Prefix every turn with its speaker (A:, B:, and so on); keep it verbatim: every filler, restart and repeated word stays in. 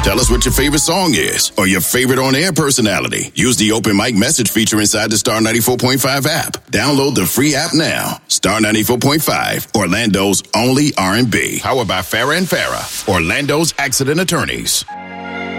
A: Tell us what your favorite song is or your favorite on-air personality. Use the open mic message feature inside the Star ninety-four point five app. Download the free app now. Star ninety-four point five, Orlando's only R and B. Powered by Farrah and Farrah, Orlando's accident attorneys.